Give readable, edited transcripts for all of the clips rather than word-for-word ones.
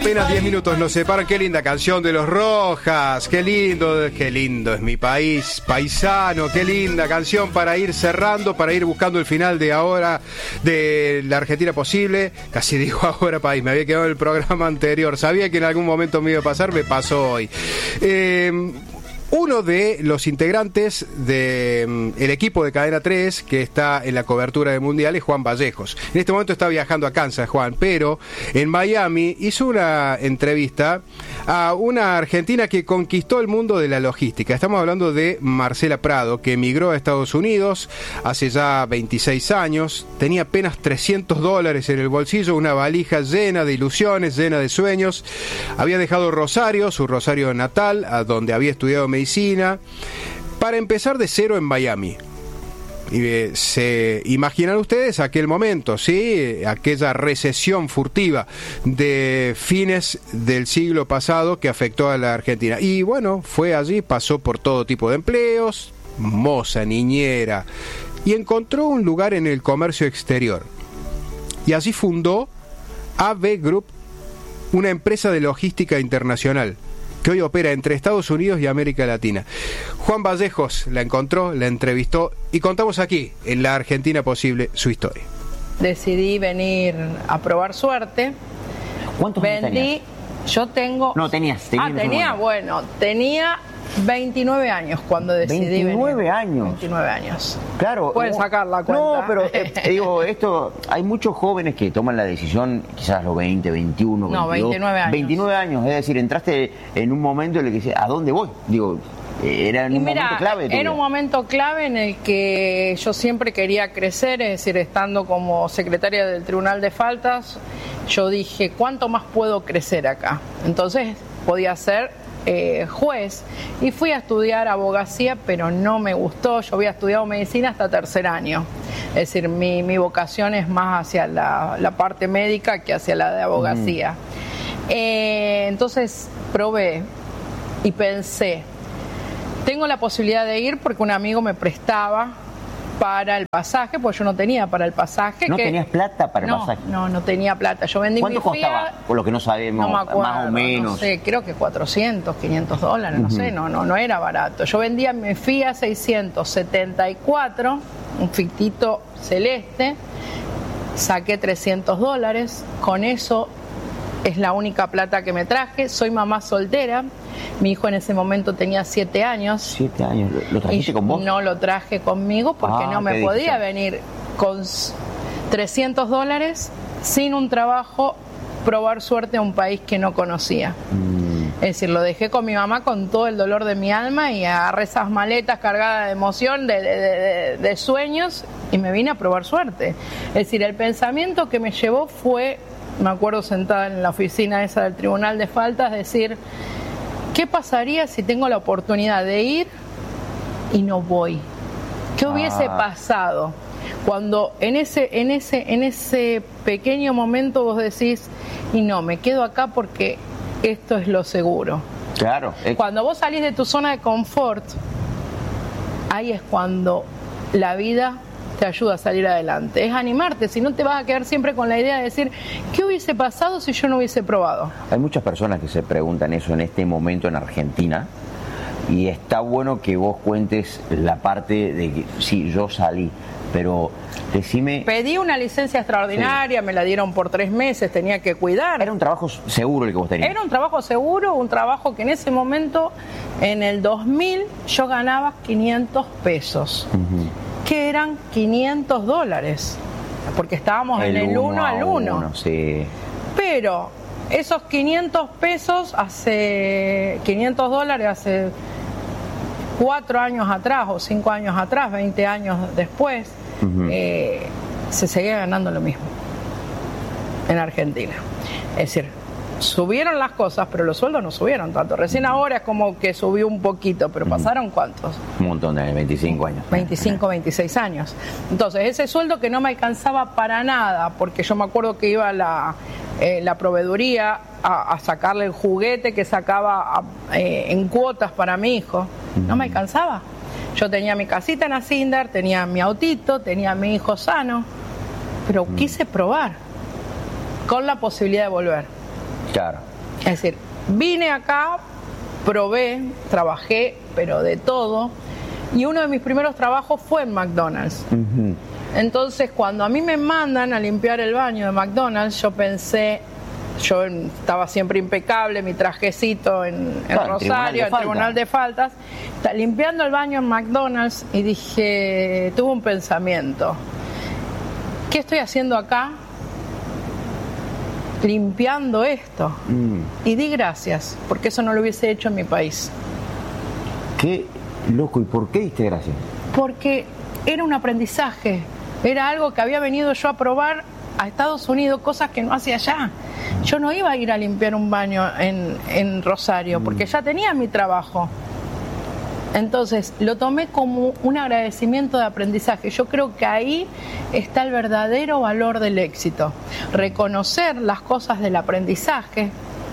Apenas 10 minutos nos separan. Qué linda canción de Los Rojas. Qué lindo es mi país, paisano. Qué linda canción para ir cerrando, para ir buscando el final de ahora de la Argentina posible. Casi digo ahora país, me había quedado en el programa anterior. Sabía que en algún momento me iba a pasar, me pasó hoy. Uno de los integrantes del equipo de Cadena 3 que está en la cobertura del Mundial es Juan Vallejos. En este momento está viajando a Kansas, Juan, pero en Miami hizo una entrevista a una argentina que conquistó el mundo de la logística. Estamos hablando de Marcela Prado, que emigró a Estados Unidos hace ya 26 años. Tenía apenas $300 en el bolsillo, una valija llena de ilusiones, llena de sueños. Había dejado Rosario, su Rosario natal, a donde había estudiado medicina, para empezar de cero en Miami. Y se imaginan ustedes aquel momento, ¿sí? Aquella recesión furtiva de fines del siglo pasado que afectó a la Argentina. Y bueno, fue allí, pasó por todo tipo de empleos, moza, niñera, y encontró un lugar en el comercio exterior. Y allí fundó AB Group, una empresa de logística internacional que hoy opera entre Estados Unidos y América Latina. Juan Vallejos la encontró, la entrevistó y contamos aquí, en La Argentina Posible, su historia. Decidí venir a probar suerte. ¿Cuántos años tenías? Yo tengo... No, tenías. Tenía 29 años cuando decidí 29 venir. años. 29 años. Claro. Pueden sacar la cuenta. No, pero digo, esto, hay muchos jóvenes que toman la decisión, quizás a los 20, 21, 22. No, 29 años. 29 años, es decir, entraste en un momento en el que decías, ¿a dónde voy? Digo, era un momento clave. Era un momento clave en el que yo siempre quería crecer, es decir, estando como secretaria del Tribunal de Faltas, yo dije, ¿cuánto más puedo crecer acá? Entonces podía ser juez y fui a estudiar abogacía, pero no me gustó. Yo había estudiado medicina hasta tercer año, es decir, mi vocación es más hacia la parte médica que hacia la de abogacía. Entonces probé y pensé, tengo la posibilidad de ir porque un amigo me prestaba para el pasaje, pues yo no tenía para el pasaje. ¿No tenías plata para el pasaje? No tenía plata. Yo vendí ¿Cuánto mi FIA, costaba? Por lo que no sabemos, no me acuerdo, más o menos. No sé, creo que $400, $500, no sé, no era barato. Yo vendía mi FIA 674, un fitito celeste, saqué $300, con eso es la única plata que me traje. Soy mamá soltera. Mi hijo en ese momento tenía 7 años. 7 años. ¿Lo trajiste con vos? No lo traje conmigo porque no me podía venir con $300 sin un trabajo, probar suerte a un país que no conocía. Es decir, lo dejé con mi mamá con todo el dolor de mi alma y agarré esas maletas cargadas de emoción, de sueños, y me vine a probar suerte. Es decir, el pensamiento que me llevó fue, me acuerdo sentada en la oficina esa del Tribunal de Faltas, decir, ¿qué pasaría si tengo la oportunidad de ir y no voy? ¿Qué hubiese pasado? Cuando en ese pequeño momento vos decís, y no, me quedo acá porque esto es lo seguro. Claro. Cuando vos salís de tu zona de confort, ahí es cuando la vida te ayuda a salir adelante. Es animarte, si no te vas a quedar siempre con la idea de decir, ¿qué hubiese pasado si yo no hubiese probado? Hay muchas personas que se preguntan eso en este momento en Argentina, y está bueno que vos cuentes la parte de que sí, yo salí, pero decime... Pedí una licencia extraordinaria, sí. Me la dieron por 3 meses, tenía que cuidar. ¿Era un trabajo seguro el que vos tenías? Era un trabajo seguro, un trabajo que en ese momento, en el 2000, yo ganaba $500. Que eran $500, porque estábamos en el 1 al 1. Sí. Pero esos $500 hace $500 hace 4 años atrás o 5 años atrás, 20 años después, se seguía ganando lo mismo en Argentina. Es decir, subieron las cosas, pero los sueldos no subieron tanto. Recién ahora es como que subió un poquito, pero pasaron ¿cuántos? Un montón de 25 años. 25, 26 años. Entonces, ese sueldo que no me alcanzaba para nada, porque yo me acuerdo que iba a la proveeduría a sacarle el juguete que sacaba en cuotas para mi hijo, no me alcanzaba. Yo tenía mi casita en Asindar, tenía mi autito, tenía a mi hijo sano, pero quise probar con la posibilidad de volver. Claro. Es decir, vine acá, probé, trabajé, pero de todo, y uno de mis primeros trabajos fue en McDonald's. Uh-huh. Entonces, cuando a mí me mandan a limpiar el baño de McDonald's, yo pensé, yo estaba siempre impecable, mi trajecito en Rosario, en Tribunal de Faltas, limpiando el baño en McDonald's, y dije, tuve un pensamiento, ¿qué estoy haciendo acá? Limpiando esto. Y di gracias, porque eso no lo hubiese hecho en mi país. Qué loco, ¿y por qué diste gracias? Porque era un aprendizaje, era algo que había venido yo a probar a Estados Unidos, cosas que no hacía allá. Yo no iba a ir a limpiar un baño en Rosario, porque ya tenía mi trabajo. Entonces lo tomé como un agradecimiento de aprendizaje. Yo creo que ahí está el verdadero valor del éxito. Reconocer las cosas del aprendizaje,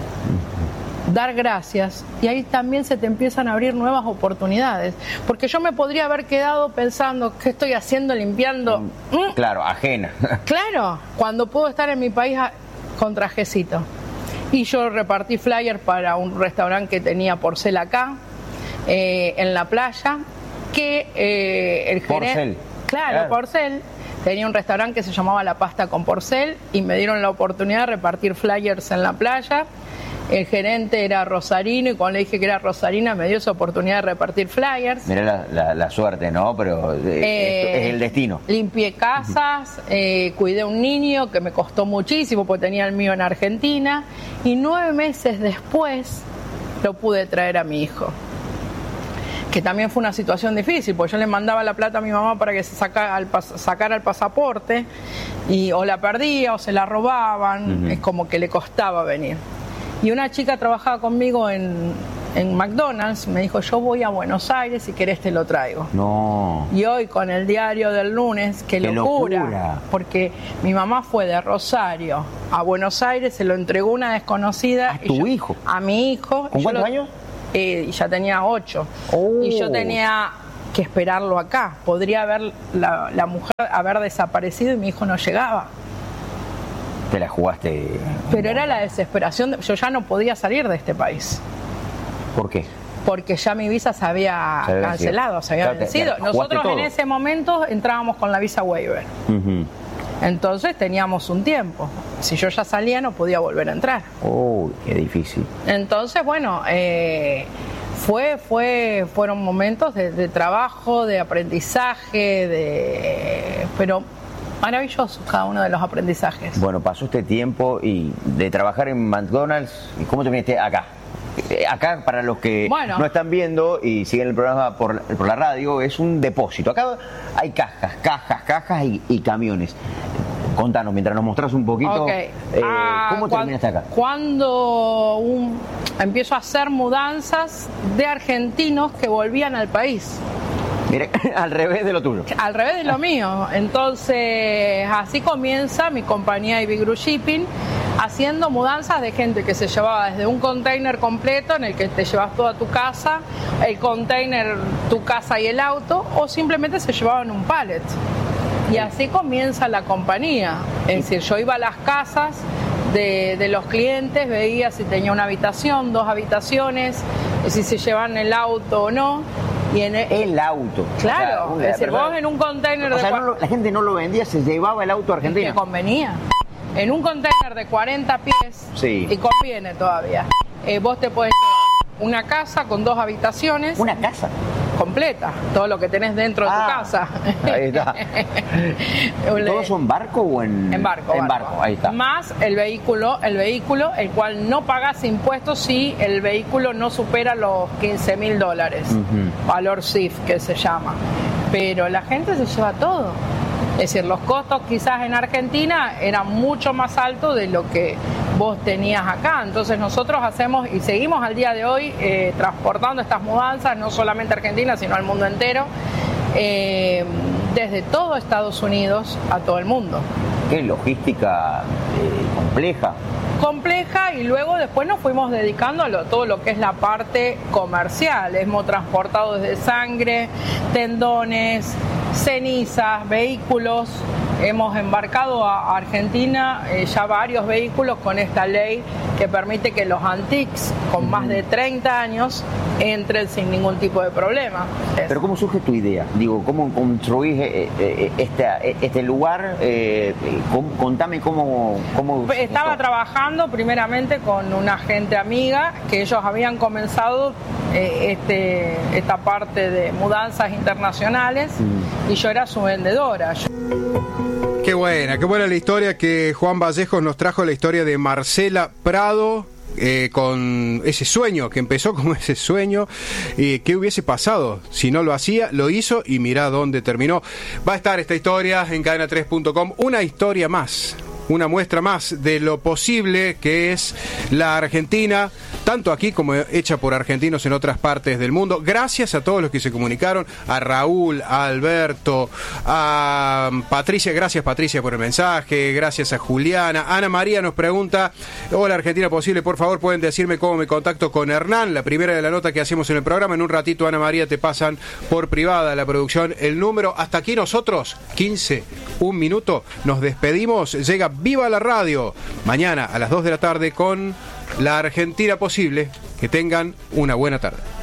dar gracias, y ahí también se te empiezan a abrir nuevas oportunidades. Porque yo me podría haber quedado pensando, ¿qué estoy haciendo limpiando? Claro, ajena. Claro, cuando puedo estar en mi país con trajecito. Y yo repartí flyer para un restaurante que tenía Porcel acá, en la playa, que el gerente... Claro, Porcel. Tenía un restaurante que se llamaba La Pasta con Porcel, y me dieron la oportunidad de repartir flyers en la playa. El gerente era rosarino, y cuando le dije que era rosarina me dio esa oportunidad de repartir flyers. Mirá la suerte, ¿no? Pero es el destino. Limpié casas, cuidé a un niño que me costó muchísimo porque tenía el mío en Argentina, y 9 meses después lo pude traer a mi hijo. Que también fue una situación difícil, porque yo le mandaba la plata a mi mamá para que se sacara el pasaporte, y o la perdía o se la robaban, es como que le costaba venir. Y una chica trabajaba conmigo en McDonald's, me dijo, yo voy a Buenos Aires, si querés te lo traigo. No. Y hoy con el diario del lunes, qué locura, porque mi mamá fue de Rosario a Buenos Aires, se lo entregó una desconocida. ¿A tu hijo? A mi hijo. ¿Con cuántos años? Ya tenía 8. Oh. Y yo tenía que esperarlo acá. Podría haber la mujer haber desaparecido y mi hijo no llegaba. Te la jugaste. Pero era la desesperación. Yo ya no podía salir de este país. ¿Por qué? Porque ya mi visa se había cancelado, se había vencido. Nosotros en ese momento entrábamos con la visa waiver. Entonces teníamos un tiempo. Si yo ya salía no podía volver a entrar. Oh, qué difícil. Entonces, bueno, fueron momentos de trabajo, de aprendizaje, pero maravilloso cada uno de los aprendizajes. Bueno, pasó este tiempo y de trabajar en McDonald's, ¿cómo terminaste acá? Acá, para los que no están viendo y siguen el programa por la radio, es un depósito. Acá hay cajas y camiones. Contanos, mientras nos mostrás un poquito, ¿cómo terminaste acá? Cuando empiezo a hacer mudanzas de argentinos que volvían al país. Mire, al revés de lo tuyo. Al revés de lo mío. Entonces, así comienza mi compañía Ibis Group Shipping, haciendo mudanzas de gente que se llevaba desde un container completo en el que te llevas toda tu casa, el container, tu casa y el auto, o simplemente se llevaban un pallet. Y así comienza la compañía. Es decir, yo iba a las casas de los clientes, veía si tenía una habitación, 2 habitaciones, si se llevan el auto o no. Y el auto. Claro, o sea, es decir, vos en un container la gente no lo vendía, se llevaba el auto argentino. Que convenía. En un container de 40 pies, y conviene todavía, vos te podés llevar una casa con 2 habitaciones. ¿Una casa? Completa, todo lo que tenés dentro de tu casa. Ahí está. ¿Todos son barco o en barco? En barco, ahí está. Más el vehículo, el cual no pagás impuestos si el vehículo no supera los $15,000, valor CIF que se llama. Pero la gente se lleva todo. Es decir, los costos quizás en Argentina eran mucho más altos de lo que vos tenías acá. Entonces nosotros hacemos y seguimos al día de hoy transportando estas mudanzas, no solamente a Argentina, sino al mundo entero, desde todo Estados Unidos a todo el mundo. ¿Qué logística compleja? Y luego después nos fuimos dedicando a todo lo que es la parte comercial. Hemos transportado desde sangre, tendones, cenizas, vehículos, hemos embarcado a Argentina ya varios vehículos con esta ley que permite que los antiques con más de 30 años entren sin ningún tipo de problema. Pero ¿cómo surge tu idea? Digo, ¿cómo construís este lugar? Contame cómo Estaba trabajando primeramente con una gente amiga que ellos habían comenzado esta parte de mudanzas internacionales y yo era su vendedora. Qué buena la historia que Juan Vallejos nos trajo, la historia de Marcela Prado, con ese sueño, que empezó como ese sueño. ¿Qué hubiese pasado si no lo hacía? Lo hizo y mirá dónde terminó. Va a estar esta historia en cadena3.com, una historia más, una muestra más de lo posible que es la Argentina, tanto aquí como hecha por argentinos en otras partes del mundo. Gracias a todos los que se comunicaron, a Raúl, a Alberto, a Patricia, gracias Patricia por el mensaje, gracias a Juliana. Ana María nos pregunta: hola Argentina Posible, por favor pueden decirme cómo me contacto con Hernán, la primera de la nota que hacemos en el programa. En un ratito, Ana María, te pasan por privada la producción el número. Hasta aquí nosotros, 15, un minuto, nos despedimos. Llega Viva la Radio mañana a las 2 de la tarde con La Argentina Posible. Que tengan una buena tarde.